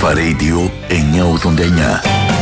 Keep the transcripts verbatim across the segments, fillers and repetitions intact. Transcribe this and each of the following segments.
Αλφα Radio εννιακόσια ογδόντα εννιά.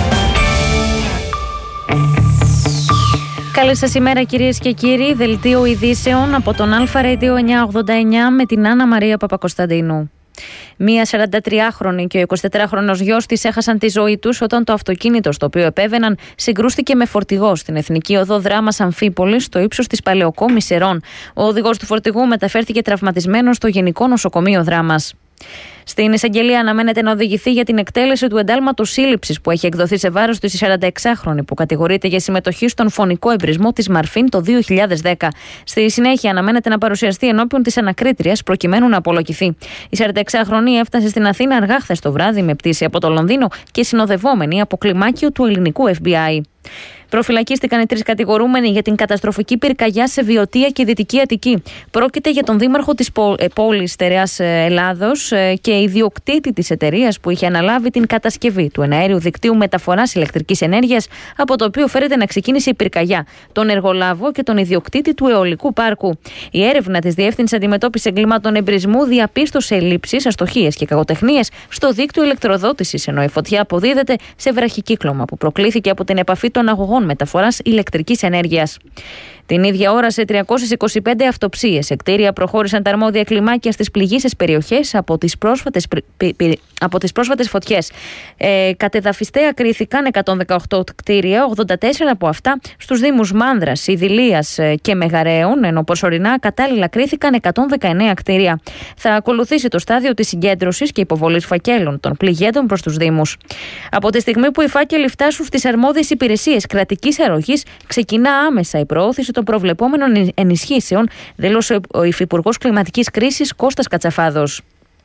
Καλή σας ημέρα κυρίες και κύριοι, δελτίο ειδήσεων από τον Αλφα Radio εννιακόσια ογδόντα εννιά με την Άννα Μαρία Παπακοσταντίνου. Μία σαραντατριάχρονη και ο εικοσιτετράχρονος γιος της έχασαν τη ζωή τους όταν το αυτοκίνητο στο οποίο επέβαιναν συγκρούστηκε με φορτηγό στην Εθνική Οδό Δράμας Αμφίπολης στο ύψος της Παλαιοκόμης Σερών. Ο οδηγός του φορτηγού μεταφέρθηκε τραυματισμένος στο Γενικό Νοσοκομείο Δράμας. Στην εισαγγελία αναμένεται να οδηγηθεί για την εκτέλεση του εντάλματος σύλληψης που έχει εκδοθεί σε βάρος της σαρανταεξάχρονη που κατηγορείται για συμμετοχή στον φωνικό εμπρισμό της Μαρφίν το δύο χιλιάδες δέκα. Στη συνέχεια αναμένεται να παρουσιαστεί ενώπιον της ανακρίτριας προκειμένου να απολογηθεί. Η σαρανταεξάχρονη έφτασε στην Αθήνα αργά χθες το βράδυ με πτήση από το Λονδίνο και συνοδευόμενη από κλιμάκιο του ελληνικού εφ μπι άι. Προφυλακίστηκαν οι τρεις κατηγορούμενοι για την καταστροφική πυρκαγιά σε Βιωτία και Δυτική Αττική. Πρόκειται για τον δήμαρχο της πόλης Στερεάς Ελλάδος και ιδιοκτήτη της εταιρείας που είχε αναλάβει την κατασκευή του εναέριου δικτύου μεταφοράς ηλεκτρικής ενέργειας, από το οποίο φέρεται να ξεκίνησε η πυρκαγιά, τον εργολάβο και τον ιδιοκτήτη του αιωλικού πάρκου. Η έρευνα της Διεύθυνσης Αντιμετώπισης Εγκλημάτων Εμπρισμού διαπίστωσε ελλείψεις, αστοχίες και κακοτεχνίες στο δίκτυο ηλεκτροδότησης, ενώ η φωτιά αποδίδεται σε βραχικύκλωμα που προκλήθηκε από την επαφή των αγωγών μεταφοράς ηλεκτρικής ενέργειας. Την ίδια ώρα, σε τριακόσιες είκοσι πέντε αυτοψίες σε κτίρια προχώρησαν τα αρμόδια κλιμάκια στις πληγείσες περιοχές από τις πρόσφατες, πι, πι, από τις πρόσφατες φωτιές. Ε, κατεδαφιστέα κρίθηκαν εκατόν δεκαοκτώ κτίρια, ογδόντα τέσσερα από αυτά στους δήμους Μάνδρας, Ιδηλίας και Μεγαρέων, ενώ προσωρινά κατάλληλα κρίθηκαν εκατόν δεκαεννέα κτίρια. Θα ακολουθήσει το στάδιο της συγκέντρωσης και υποβολής φακέλων των πληγέντων προς τους δήμους. Από τη στιγμή που οι φάκελοι φτάσουν στις αρμόδιες υπηρεσίες κρατικής αρρωγής, ξεκινά άμεσα η προώθηση των προβλεπόμενων ενισχύσεων, δήλωσε ο Υφυπουργός Κλιματικής Κρίσης Κώστας Κατσαφάδος.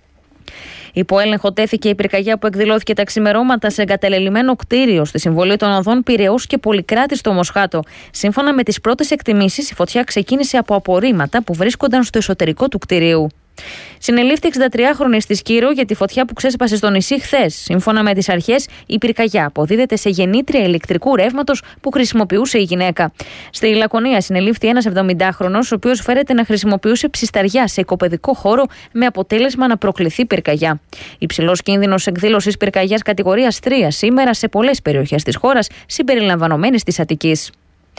Υπό έλεγχο τέθηκε η πυρκαγιά που εκδηλώθηκε τα ξημερώματα σε εγκατελελειμμένο κτίριο στη συμβολή των οδών Πειραιώς και Πολυκράτης στο Μοσχάτο. Σύμφωνα με τις πρώτες εκτιμήσεις, η φωτιά ξεκίνησε από απορρίμματα που βρίσκονταν στο εσωτερικό του κτιρίου. Συνελήφθη εξηντατριάχρονη στη Σκύρο για τη φωτιά που ξέσπασε στο νησί χθες. Σύμφωνα με τις αρχές, η πυρκαγιά αποδίδεται σε γεννήτρια ηλεκτρικού ρεύματος που χρησιμοποιούσε η γυναίκα. Στη Λακωνία συνελήφθη ένας εβδομηντάχρονος, ο οποίος φέρεται να χρησιμοποιούσε ψισταριά σε οικοπαιδικό χώρο, με αποτέλεσμα να προκληθεί πυρκαγιά. Υψηλός κίνδυνος εκδήλωσης πυρκαγιάς κατηγορίας τρία σήμερα σε πολλές περιοχές της χώρας, συμπεριλαμβανομένης της Αττικής.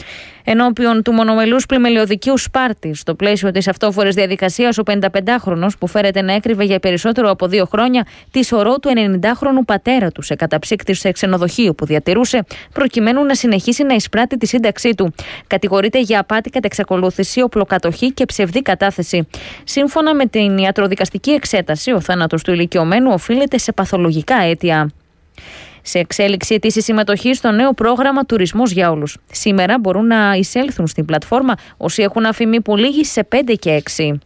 Ενώπιον του μονομελούς πλημελιωδικίου Σπάρτης, στο πλαίσιο της αυτόφορης διαδικασίας, ο πενηνταπεντάχρονος που φέρεται να έκρυβε για περισσότερο από δύο χρόνια τη σωρό του ενενηντάχρονου πατέρα του σε καταψύκτη σε ξενοδοχείο που διατηρούσε, προκειμένου να συνεχίσει να εισπράττει τη σύνταξή του. Κατηγορείται για απάτη κατά εξακολούθηση, οπλοκατοχή και ψευδή κατάθεση. Σύμφωνα με την ιατροδικαστική εξέταση, ο θάνατος του ηλικιωμένου οφείλεται σε παθολογικά αίτια. Σε εξέλιξη αιτήσεις συμμετοχή στο νέο πρόγραμμα Τουρισμός για Όλους. Σήμερα μπορούν να εισέλθουν στην πλατφόρμα όσοι έχουν αφημί που λήγει σε πέντε και έξι.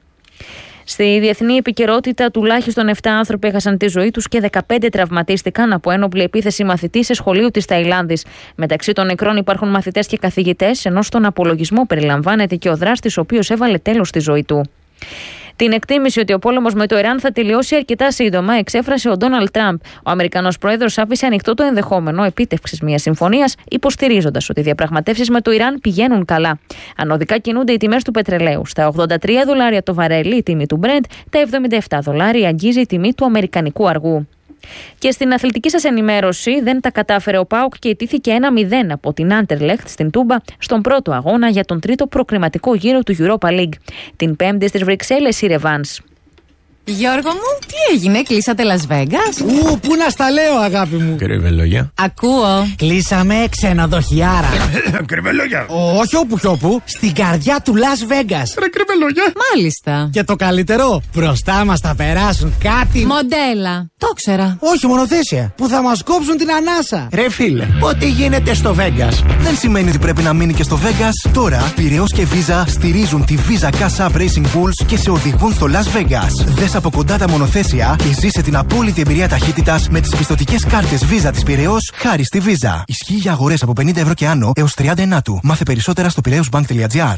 Στη διεθνή επικαιρότητα, τουλάχιστον επτά άνθρωποι έχασαν τη ζωή τους και δεκαπέντε τραυματίστηκαν από ένοπλη επίθεση μαθητή σε σχολείο της Ταϊλάνδης. Μεταξύ των νεκρών υπάρχουν μαθητές και καθηγητές, ενώ στον απολογισμό περιλαμβάνεται και ο δράστης, ο οποίος έβαλε τέλος στη ζωή του. Την εκτίμηση ότι ο πόλεμος με το Ιράν θα τελειώσει αρκετά σύντομα εξέφρασε ο Ντόναλντ Τραμπ. Ο Αμερικανός πρόεδρος άφησε ανοιχτό το ενδεχόμενο επίτευξης μιας συμφωνίας, υποστηρίζοντας ότι οι διαπραγματεύσεις με το Ιράν πηγαίνουν καλά. Ανωδικά κινούνται οι τιμές του πετρελαίου. Στα ογδόντα τρία δολάρια το βαρέλι η τιμή του Brent, τα εβδομήντα επτά δολάρια αγγίζει η τιμή του αμερικανικού αργού. Και στην αθλητική σας ενημέρωση, δεν τα κατάφερε ο ΠΑΟΚ και ιτήθηκε ένα μηδέν από την Άντερλεχτ στην Τούμπα στον πρώτο αγώνα για τον τρίτο προκριματικό γύρο του Europa League. Την Πέμπτη στις Βρυξέλλες η ρεβάνς. Γιώργο μου, τι έγινε, κλείσατε Las Vegas? Ου, πού να στα λέω, αγάπη μου. Κρυβελόγια. Ακούω. Κλείσαμε ξενοδοχιάρα. Κρυβελόγια. Όχι όπου κι όπου, στην καρδιά του Las Vegas. Ρε κρυβελόγια. Μάλιστα. Και το καλύτερο, μπροστά μας θα περάσουν κάτι. Μοντέλα. Το ξέρα. Όχι, μονοθέσια. Που θα μας κόψουν την ανάσα. Ρε φίλε, ό,τι γίνεται στο Vegas δεν σημαίνει ότι πρέπει να μείνει και στο Vegas. Τώρα, Πειραιώς και Visa στηρίζουν τη Visa Cash App Racing Bulls και σε οδηγούν στο Las Vegas. Δες από κοντά τα μονοθέσια και ζήσε την απόλυτη εμπειρία ταχύτητας με τις πιστωτικές κάρτες Visa της Πειραιώς χάρη στη Visa. Ισχύει για αγορές από πενήντα ευρώ και άνω έως τριάντα ενάτου. Μάθε περισσότερα στο πειραιώσbank τελεία gr.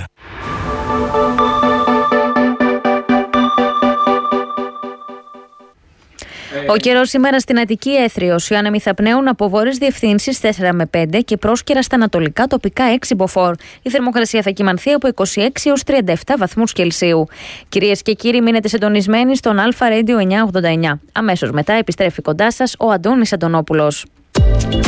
Ο καιρός σήμερα στην Αττική Έθριος. Οι άνεμοι θα πνέουν από βόρειες διευθύνσεις τέσσερα με πέντε και πρόσκαιρα στα ανατολικά τοπικά έξι μποφόρ. Η θερμοκρασία θα κυμανθεί από είκοσι έξι έως τριάντα επτά βαθμούς Κελσίου. Κυρίες και κύριοι, μείνετε συντονισμένοι στον Αλφα Radio εννιακόσια ογδόντα εννιά. Αμέσως μετά επιστρέφει κοντά σας ο Αντώνης Αντωνόπουλος.